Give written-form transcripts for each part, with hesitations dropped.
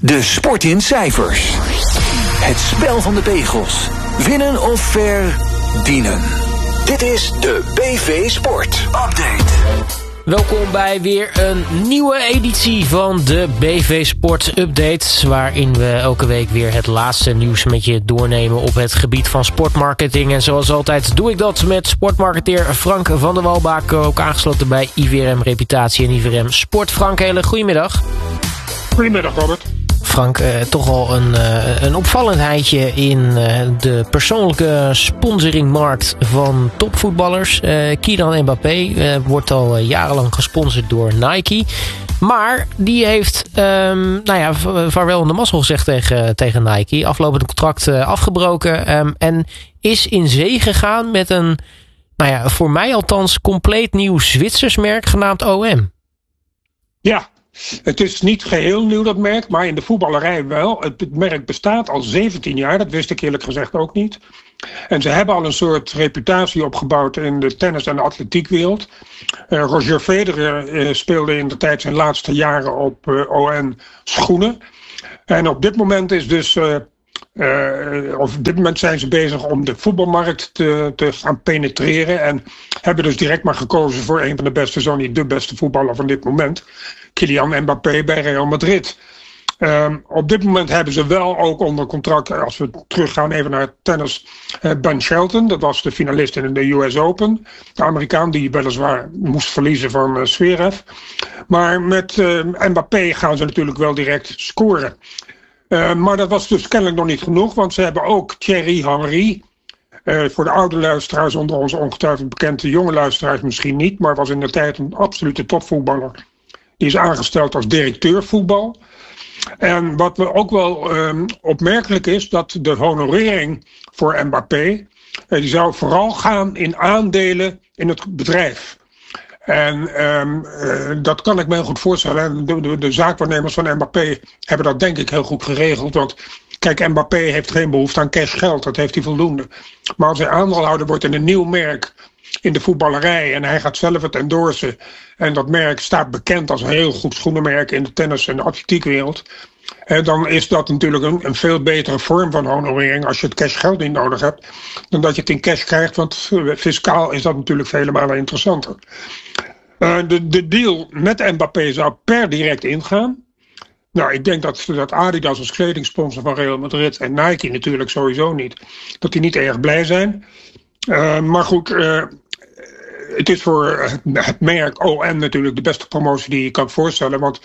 De sport in cijfers. Het spel van de pegels. Winnen of verdienen. Dit is de BV Sport Update. Welkom bij weer een nieuwe editie van de BV Sport Update, waarin we elke week weer het laatste nieuws met je doornemen op het gebied van sportmarketing. En zoals altijd doe ik dat met sportmarketeer Frank van der Walbaak, ook aangesloten bij IVRM Reputatie en IVRM Sport. Frank, hele goedemiddag. Goedemiddag, Robert. Frank, toch al een opvallendheidje in de persoonlijke sponsoringmarkt van topvoetballers. Kylian Mbappé wordt al jarenlang gesponsord door Nike. Maar die heeft vaarwel in de mazzel gezegd tegen Nike. Aflopend contract afgebroken. En is in zee gegaan met een, voor mij althans, compleet nieuw Zwitsers merk genaamd OM. Ja. Het is niet geheel nieuw, dat merk, maar in de voetballerij wel. Het merk bestaat al 17 jaar, dat wist ik eerlijk gezegd ook niet. En ze hebben al een soort reputatie opgebouwd in de tennis- en de atletiekwereld. Roger Federer speelde in de tijd zijn laatste jaren op ON schoenen. En op dit moment is dus... op dit moment zijn ze bezig om de voetbalmarkt te gaan penetreren. En hebben dus direct maar gekozen voor een van de beste, zo niet de beste voetballer van dit moment. Kylian Mbappé bij Real Madrid. Op dit moment hebben ze wel ook onder contract, als we teruggaan even naar tennis, Ben Shelton. Dat was de finalist in de US Open. De Amerikaan die weliswaar moest verliezen van Zverev. Maar met Mbappé gaan ze natuurlijk wel direct scoren. Maar dat was dus kennelijk nog niet genoeg, want ze hebben ook Thierry Henry. Voor de oude luisteraars onder ons ongetwijfeld bekend, de jonge luisteraars misschien niet, maar was in de tijd een absolute topvoetballer. Die is aangesteld als directeur voetbal. En wat ook wel opmerkelijk is, dat de honorering voor Mbappé, die zou vooral gaan in aandelen in het bedrijf. En dat kan ik me heel goed voorstellen. De zaakwaarnemers van Mbappé hebben dat denk ik heel goed geregeld. Want kijk, Mbappé heeft geen behoefte aan cashgeld. Dat heeft hij voldoende. Maar als hij aandeelhouder wordt in een nieuw merk in de voetballerij en hij gaat zelf het endorsen, en dat merk staat bekend als een heel goed schoenenmerk in de tennis- en de atletiekwereld, dan is dat natuurlijk een veel betere vorm van honorering als je het cashgeld niet nodig hebt, dan dat je het in cash krijgt, want fiscaal is dat natuurlijk vele malen interessanter. De deal met Mbappé zou per direct ingaan. Nou, ik denk dat Adidas als kledingsponsor van Real Madrid en Nike natuurlijk sowieso niet, dat die niet erg blij zijn. Maar goed, het is voor het merk OM natuurlijk de beste promotie die je kan voorstellen. Want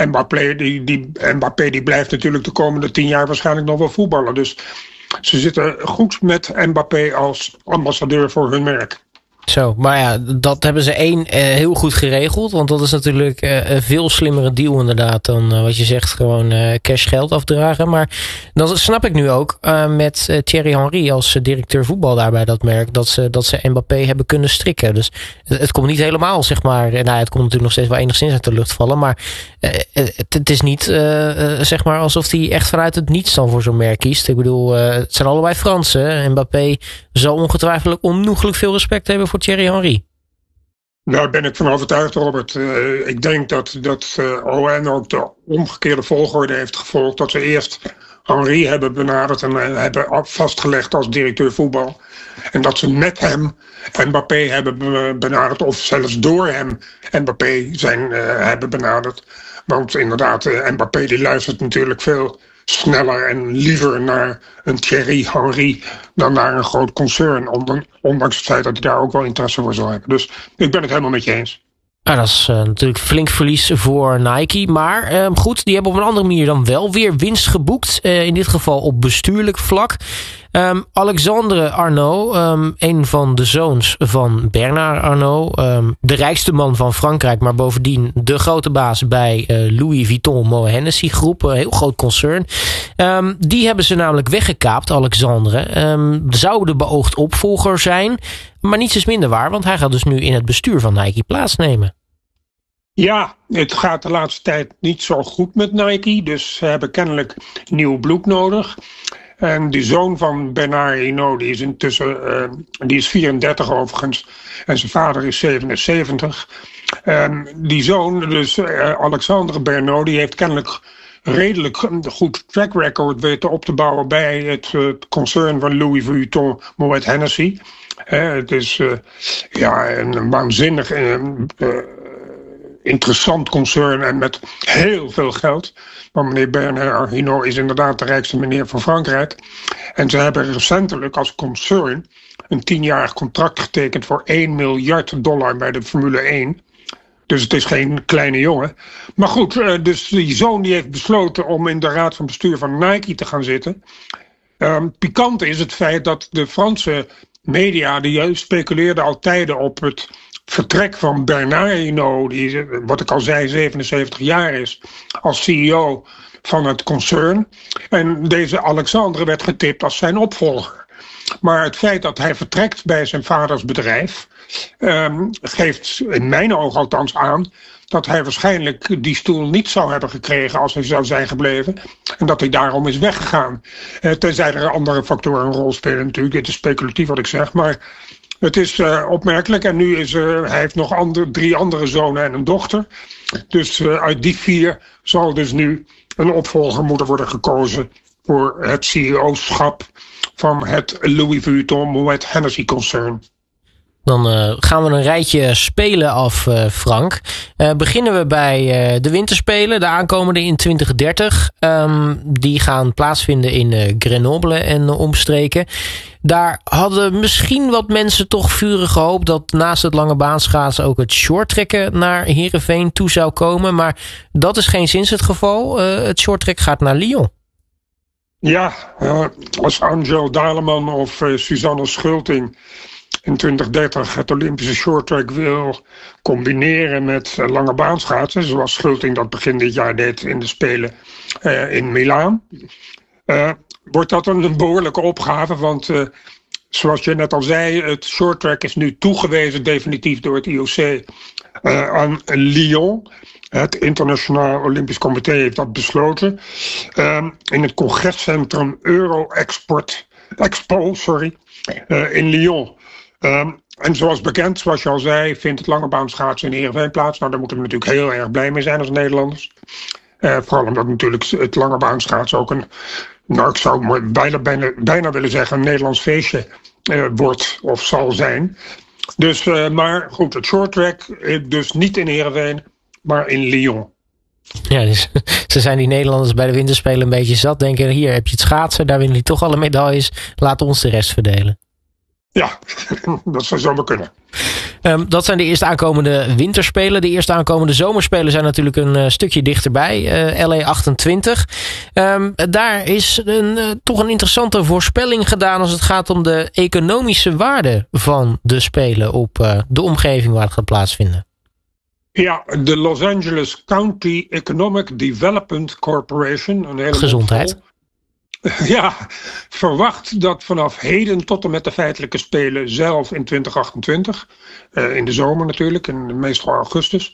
Mbappé die blijft natuurlijk de komende 10 jaar waarschijnlijk nog wel voetballen. Dus ze zitten goed met Mbappé als ambassadeur voor hun merk. Zo, maar ja, dat hebben ze heel goed geregeld. Want dat is natuurlijk een veel slimmere deal inderdaad dan wat je zegt, gewoon cash geld afdragen. Maar dat snap ik nu ook met Thierry Henry als directeur voetbal daar bij dat merk, dat ze Mbappé hebben kunnen strikken. Dus het komt niet helemaal, zeg maar, het komt natuurlijk nog steeds wel enigszins uit de lucht vallen. Maar het is niet, zeg maar, alsof hij echt vanuit het niets dan voor zo'n merk kiest. Ik bedoel, het zijn allebei Fransen. Mbappé zal ongetwijfeld onnoegelijk veel respect hebben voor Thierry Henry. Daar ben ik van overtuigd, Robert. Ik denk dat ON ook de omgekeerde volgorde heeft gevolgd. Dat ze eerst Henry hebben benaderd en hebben vastgelegd als directeur voetbal. En dat ze met hem Mbappé hebben benaderd, of zelfs door hem Mbappé hebben benaderd. Want inderdaad, Mbappé die luistert natuurlijk veel sneller en liever naar een Thierry Henry dan naar een groot concern. Ondanks het feit dat hij daar ook wel interesse voor zal hebben. Dus ik ben het helemaal met je eens. Nou, dat is natuurlijk flink verlies voor Nike. Maar goed, die hebben op een andere manier dan wel weer winst geboekt. In dit geval op bestuurlijk vlak. Alexandre Arnault, een van de zoons van Bernard Arnault. De rijkste man van Frankrijk, maar bovendien de grote baas bij Louis Vuitton Moët Hennessy groep. Een heel groot concern. Die hebben ze namelijk weggekaapt, Alexandre. Zou de beoogd opvolger zijn. Maar niets is minder waar, want hij gaat dus nu in het bestuur van Nike plaatsnemen. Ja, het gaat de laatste tijd niet zo goed met Nike. Dus ze hebben kennelijk nieuw bloed nodig. En die zoon van Bernard Hinault, die is intussen die is 34 overigens. En zijn vader is 77. Die zoon, dus Alexandre Bernot, die heeft kennelijk redelijk goed track record weten op te bouwen bij het concern van Louis Vuitton, Moet Hennessy. Het is een waanzinnig interessant concern en met heel veel geld. Maar meneer Bernard Hinault is inderdaad de rijkste meneer van Frankrijk. En ze hebben recentelijk als concern een 10-jarig contract getekend voor $1 miljard bij de Formule 1. Dus het is geen kleine jongen. Maar goed, dus die zoon die heeft besloten om in de raad van bestuur van Nike te gaan zitten. Pikant is het feit dat de Franse media, die speculeerden al tijden op het vertrek van Bernard Hinault, die, wat ik al zei, 77 jaar is, als CEO van het concern. En deze Alexandre werd getipt als zijn opvolger. Maar het feit dat hij vertrekt bij zijn vaders bedrijf geeft in mijn ogen althans aan dat hij waarschijnlijk die stoel niet zou hebben gekregen als hij zou zijn gebleven. En dat hij daarom is weggegaan. Tenzij er andere factoren een rol spelen natuurlijk. Het is speculatief wat ik zeg, maar het is opmerkelijk. En nu is hij heeft nog 3 andere zonen en een dochter. Dus uit die 4 zal dus nu een opvolger moeten worden gekozen voor het CEO-schap van het Louis Vuitton Moet Hennessy concern. Dan gaan we een rijtje spelen af, Frank. Beginnen we bij de winterspelen, de aankomende in 2030. Die gaan plaatsvinden in Grenoble en omstreken. Daar hadden misschien wat mensen toch vurig gehoopt dat naast het lange baanschaatsen ook het shorttrekken naar Heerenveen toe zou komen. Maar dat is geen sinds het geval. Het shorttrack gaat naar Lyon. Ja, als Angel Daleman of Suzanne Schulting in 2030 het Olympische shorttrack wil combineren met lange baanschaatsen, zoals Schulting dat begin dit jaar deed in de Spelen in Milaan, wordt dat een behoorlijke opgave, want zoals je net al zei, het shorttrack is nu toegewezen definitief door het IOC aan Lyon. Het Internationaal Olympisch Comité heeft dat besloten. In het congrescentrum Expo in Lyon. En zoals bekend, zoals je al zei, vindt het langebaanschaatsen in Heerenveen plaats. Nou, daar moeten we natuurlijk heel erg blij mee zijn als Nederlanders. Vooral omdat natuurlijk het langebaanschaatsen ook ik zou bijna willen zeggen, een Nederlands feestje wordt of zal zijn. Dus, maar goed, het shorttrack dus niet in Heerenveen, maar in Lyon. Ja, dus ze zijn die Nederlanders bij de winterspelen een beetje zat. Denken, hier heb je het schaatsen, daar winnen jullie toch alle medailles. Laat ons de rest verdelen. Ja, dat zou zomaar kunnen. Dat zijn de eerste aankomende winterspelen. De eerste aankomende zomerspelen zijn natuurlijk een stukje dichterbij. LA 28. Daar is toch een interessante voorspelling gedaan als het gaat om de economische waarde van de spelen op de omgeving waar het gaat plaatsvinden. Ja, de Los Angeles County Economic Development Corporation. Een hele gezondheid. Ja, verwacht dat vanaf heden tot en met de feitelijke spelen zelf in 2028, in de zomer natuurlijk, in meestal augustus,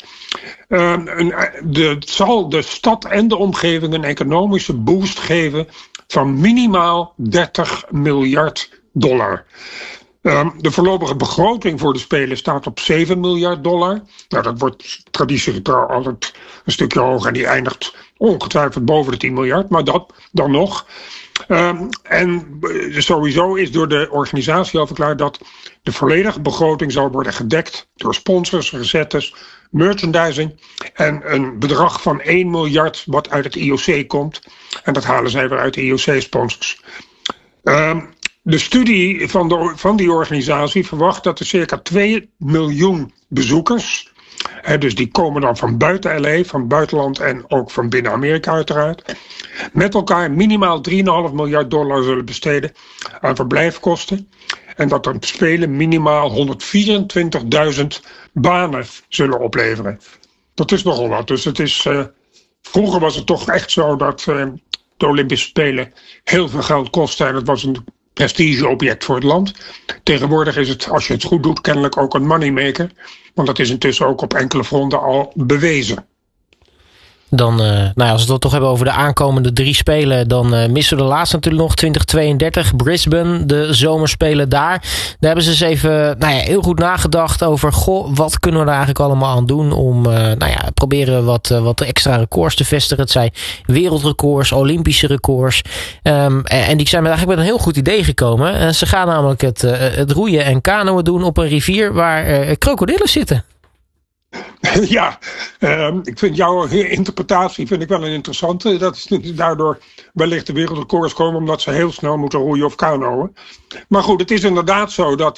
zal de stad en de omgeving een economische boost geven van minimaal $30 miljard. De voorlopige begroting voor de Spelen staat op $7 miljard. Nou, dat wordt traditiegetrouw altijd een stukje hoger en die eindigt ongetwijfeld boven de 10 miljard, maar dat dan nog. En sowieso is door de organisatie al verklaard dat de volledige begroting zal worden gedekt door sponsors, recettes, merchandising en een bedrag van 1 miljard wat uit het IOC komt. En dat halen zij weer uit de IOC-sponsors. De studie van die organisatie verwacht dat er circa 2 miljoen bezoekers, dus die komen dan van buiten LA, van het buitenland en ook van binnen Amerika uiteraard, met elkaar minimaal $3,5 miljard zullen besteden aan verblijfkosten. En dat er Spelen minimaal 124.000 banen zullen opleveren. Dat is nogal wat. Dus het is, vroeger was het toch echt zo dat de Olympische Spelen heel veel geld kostten en het was een prestigeobject voor het land. Tegenwoordig is het, als je het goed doet, kennelijk ook een moneymaker. Want dat is intussen ook op enkele fronten al bewezen. Dan, als we het toch hebben over de aankomende 3 spelen, dan missen we de laatste natuurlijk nog 2032. Brisbane, de zomerspelen daar. Daar hebben ze eens even heel goed nagedacht over, wat kunnen we daar eigenlijk allemaal aan doen om proberen wat extra records te vestigen. Het zijn wereldrecords, Olympische records. En die zijn eigenlijk met een heel goed idee gekomen. Ze gaan namelijk het roeien en kanoën doen op een rivier waar krokodillen zitten. Ja, ik vind jouw interpretatie wel een interessante. Dat is daardoor wellicht de wereldrecords komen omdat ze heel snel moeten roeien of kanoën. Maar goed, het is inderdaad zo dat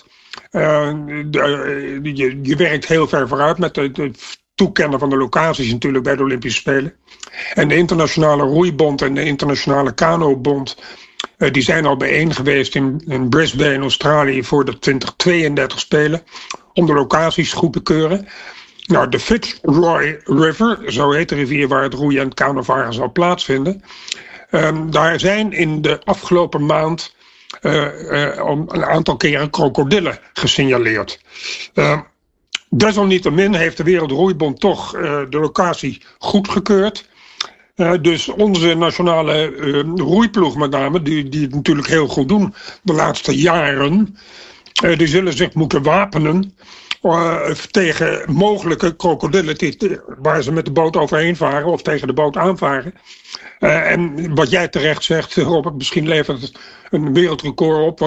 je werkt heel ver vooruit met het toekennen van de locaties natuurlijk bij de Olympische Spelen. En de Internationale Roeibond en de Internationale Kanobond, die zijn al bijeen geweest in Brisbane in Australië voor de 2032 Spelen om de locaties goed te keuren. Nou, de Fitzroy River, zo heet de rivier waar het roeien en het kanovaren zal plaatsvinden. Daar zijn in de afgelopen maand een aantal keren krokodillen gesignaleerd. Desalniettemin heeft de Wereldroeibond toch de locatie goedgekeurd. Dus onze nationale roeiploeg met name, die het natuurlijk heel goed doen de laatste jaren, die zullen zich moeten wapenen tegen mogelijke krokodillen waar ze met de boot overheen varen of tegen de boot aanvaren. En wat jij terecht zegt, Robert, misschien levert het een wereldrecord op.